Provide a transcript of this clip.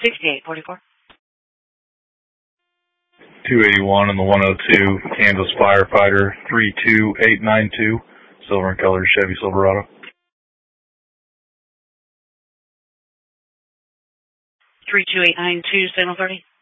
6844. 281 and the 102, Kansas firefighter 32892, silver and color Chevy Silverado. 32892, signal 30.